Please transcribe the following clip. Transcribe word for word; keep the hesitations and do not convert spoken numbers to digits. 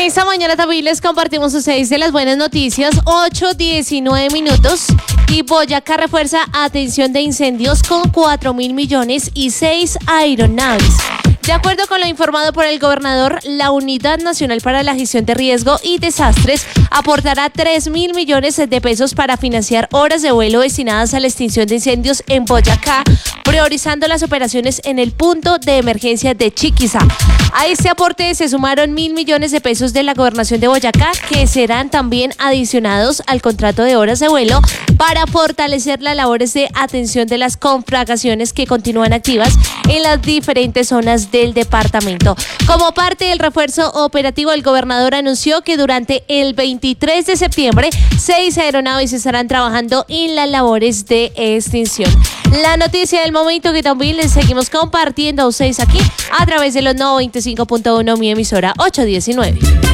esta mañana también les compartimos ustedes de las buenas noticias. ocho diecinueve minutos y Boyacá refuerza atención de incendios con cuatro mil millones y seis aeronaves. De acuerdo con lo informado por el gobernador, la Unidad Nacional para la Gestión de Riesgo y Desastres aportará tres mil millones de pesos para financiar horas de vuelo destinadas a la extinción de incendios en Boyacá, priorizando las operaciones en el punto de emergencia de Chiquiza. A este aporte se sumaron mil millones de pesos de la Gobernación de Boyacá, que serán también adicionados al contrato de horas de vuelo para fortalecer las labores de atención de las conflagraciones que continúan activas en las diferentes zonas del departamento. Como parte del refuerzo operativo, el gobernador anunció que durante el veintitrés de septiembre, seis aeronaves estarán trabajando en las labores de extinción. La noticia del momento que también les seguimos compartiendo a ustedes aquí a través de los noventa y cinco punto uno, mi emisora ocho diecinueve.